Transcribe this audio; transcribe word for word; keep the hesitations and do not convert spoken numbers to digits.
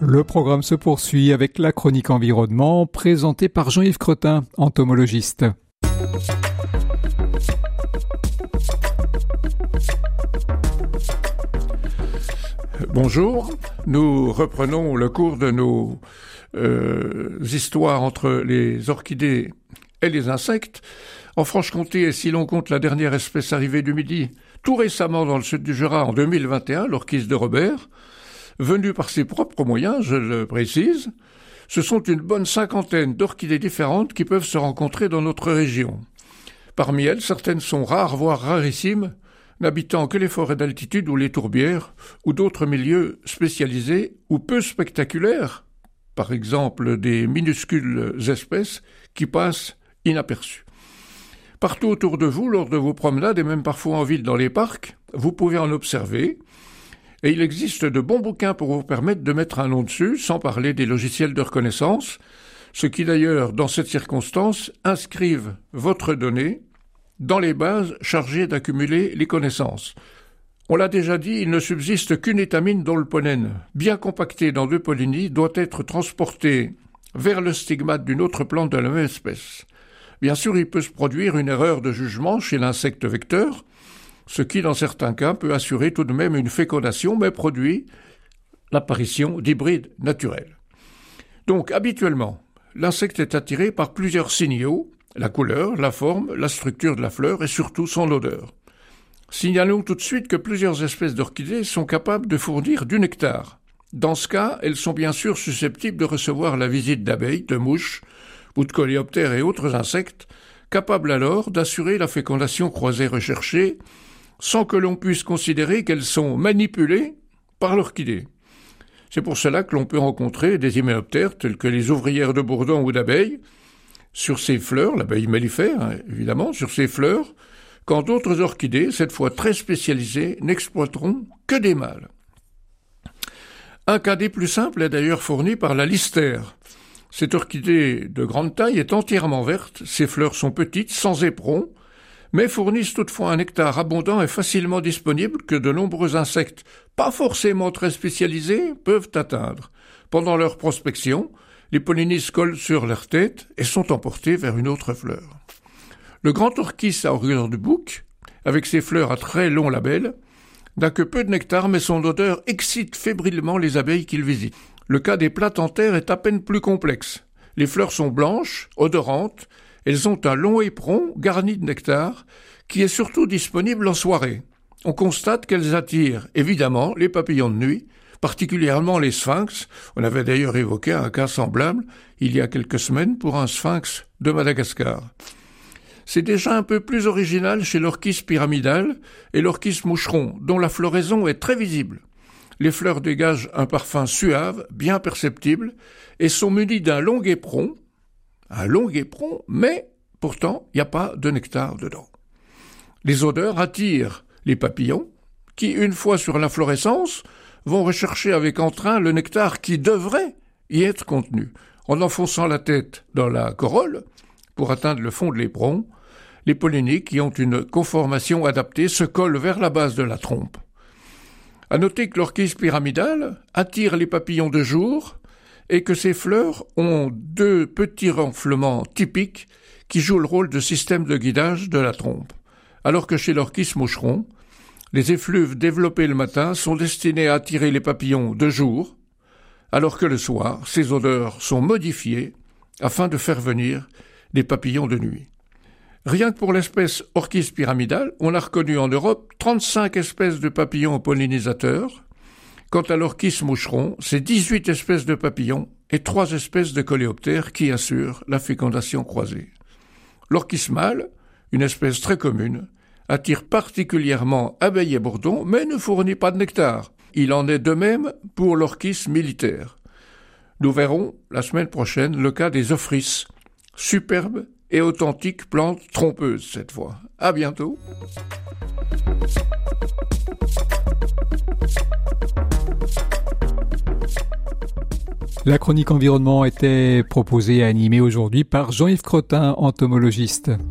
Le programme se poursuit avec la chronique environnement présentée par Jean-Yves Cretin, entomologiste. Bonjour, nous reprenons le cours de nos euh, histoires entre les orchidées et les insectes. En Franche-Comté, et si l'on compte la dernière espèce arrivée du Midi, tout récemment dans le sud du Jura en deux mille vingt et un, l'orchis de Robert, venue par ses propres moyens, je le précise, ce sont une bonne cinquantaine d'orchidées différentes qui peuvent se rencontrer dans notre région. Parmi elles, certaines sont rares, voire rarissimes, n'habitant que les forêts d'altitude ou les tourbières, ou d'autres milieux spécialisés ou peu spectaculaires, par exemple des minuscules espèces qui passent inaperçues. Partout autour de vous, lors de vos promenades et même parfois en ville dans les parcs, vous pouvez en observer. Et il existe de bons bouquins pour vous permettre de mettre un nom dessus, sans parler des logiciels de reconnaissance, ce qui d'ailleurs, dans cette circonstance, inscrivent votre donnée dans les bases chargées d'accumuler les connaissances. On l'a déjà dit, il ne subsiste qu'une étamine dont le pollen, bien compacté dans deux pollinies, doit être transporté vers le stigmate d'une autre plante de la même espèce. Bien sûr, il peut se produire une erreur de jugement chez l'insecte vecteur, ce qui, dans certains cas, peut assurer tout de même une fécondation, mais produit l'apparition d'hybrides naturels. Donc, habituellement, l'insecte est attiré par plusieurs signaux, la couleur, la forme, la structure de la fleur et surtout son odeur. Signalons tout de suite que plusieurs espèces d'orchidées sont capables de fournir du nectar. Dans ce cas, elles sont bien sûr susceptibles de recevoir la visite d'abeilles, de mouches ou de coléoptères et autres insectes, capables alors d'assurer la fécondation croisée recherchée, sans que l'on puisse considérer qu'elles sont manipulées par l'orchidée. C'est pour cela que l'on peut rencontrer des hyménoptères tels que les ouvrières de bourdon ou d'abeilles sur ces fleurs, l'abeille mellifère hein, évidemment, sur ces fleurs, quand d'autres orchidées, cette fois très spécialisées, n'exploiteront que des mâles. Un cas des plus simples est d'ailleurs fourni par la listère. Cette orchidée de grande taille est entièrement verte, ses fleurs sont petites, sans éperons, mais fournissent toutefois un nectar abondant et facilement disponible que de nombreux insectes, pas forcément très spécialisés, peuvent atteindre. Pendant leur prospection, les pollinistes collent sur leur tête et sont emportés vers une autre fleur. Le grand orchis à orgueil de bouc, avec ses fleurs à très long labelle, n'a que peu de nectar, mais son odeur excite fébrilement les abeilles qu'il visite. Le cas des platentaires est à peine plus complexe. Les fleurs sont blanches, odorantes, elles ont un long éperon garni de nectar qui est surtout disponible en soirée. On constate qu'elles attirent évidemment les papillons de nuit, particulièrement les sphinx. On avait d'ailleurs évoqué un cas semblable il y a quelques semaines pour un sphinx de Madagascar. C'est déjà un peu plus original chez l'orchis pyramidal et l'orchis moucheron, dont la floraison est très visible. Les fleurs dégagent un parfum suave, bien perceptible, et sont munies d'un long éperon, un long éperon, mais pourtant, il n'y a pas de nectar dedans. Les odeurs attirent les papillons, qui, une fois sur l'inflorescence, vont rechercher avec entrain le nectar qui devrait y être contenu. En enfonçant la tête dans la corolle, pour atteindre le fond de l'éperon, les pollinies, qui ont une conformation adaptée, se collent vers la base de la trompe. À noter que l'orchis pyramidale attire les papillons de jour et que ses fleurs ont deux petits renflements typiques qui jouent le rôle de système de guidage de la trompe. Alors que chez l'orchis moucheron, les effluves développés le matin sont destinés à attirer les papillons de jour, alors que le soir, ces odeurs sont modifiées afin de faire venir des papillons de nuit. Rien que pour l'espèce orchis pyramidale, on a reconnu en Europe trente-cinq espèces de papillons pollinisateurs. Quant à l'orchis moucheron, c'est dix-huit espèces de papillons et trois espèces de coléoptères qui assurent la fécondation croisée. L'orchis mâle, une espèce très commune, attire particulièrement abeilles et bourdons, mais ne fournit pas de nectar. Il en est de même pour l'orchis militaire. Nous verrons la semaine prochaine le cas des ophrys, superbes et authentiques plantes trompeuses cette fois. À bientôt. La chronique environnement était proposée et animée aujourd'hui par Jean-Yves Cretin, entomologiste.